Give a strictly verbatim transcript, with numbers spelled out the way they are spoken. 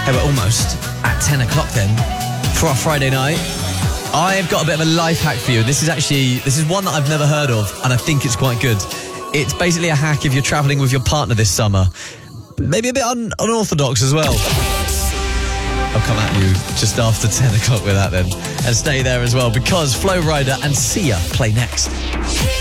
Hey, we're almost at ten o'clock then for our Friday night. I've got a bit of a life hack for you. This is actually, this is one that I've never heard of, and I think it's quite good. It's basically a hack if you're travelling with your partner this summer. Maybe a bit un- unorthodox as well. I'll come at you just after ten o'clock with that then. And stay there as well, because Flo Rida and Sia play next.